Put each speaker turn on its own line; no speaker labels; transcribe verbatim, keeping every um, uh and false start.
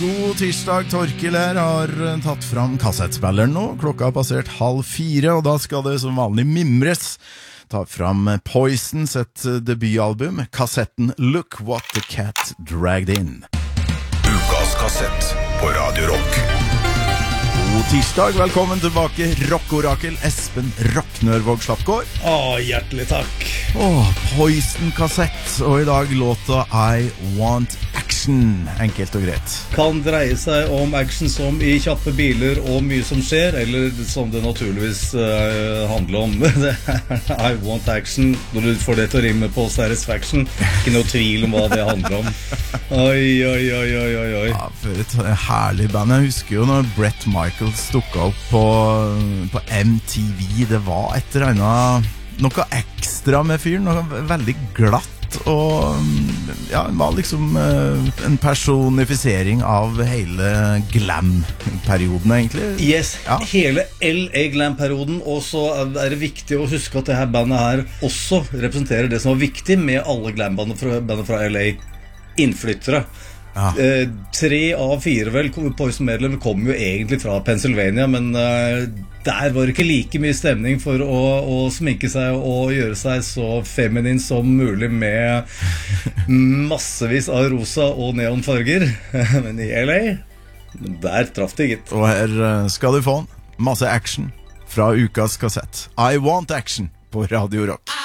God tirsdag, Torkil her har tatt fram kassettspilleren nå. Klokka har passert halv fire, og da skal det som vanlig mimres. Ta fram Poison sitt debutalbum, kassetten Look What the Cat Dragged In.
Ukas kassett på Radio Rock.
God tirsdag, velkommen tilbake, Rock-orakel Espen Rocknørvåg Slappgård.
Å, hjertelig takk.
Åh, Poison-kassett, og i dag låta I Want Action, enkelt og greit.
Kan dreie seg om action som i kjappe biler og mye som skjer, eller som det naturligvis uh, handler om. I Want Action, når du får det til å rimme på Satisfaction, ikke noe tvil om hva det handler om. Oi, oi, oi, oi, oi, oi.
Ja, for et herlig band. Jeg husker jo når Bret Michaels dukket opp på, på M T V. Det var et eller annet, noe ekstra med fyren, noe veldig glatt. Og ja, det var liksom uh, en personifisering av hele glam-perioden egentlig.
Yes,
ja.
Hele L A Glam-perioden. Og så er det viktig å huske at det her bandet her også representerer det som var viktig med alle glam-bandet fra, bandet fra L A. Innflyttere. Ja. eh, Tre av fire vel Poison-medlemmer kom jo egentlig fra Pennsylvania, men eh, der var det ikke like mye stemning for å, å sminke seg og gjøre seg så feminin som mulig med massevis av rosa og neonfarger. Men i L A, der traff det gitt.
Og her skal du få masse action fra ukas kassett I Want Action på Radio Rock.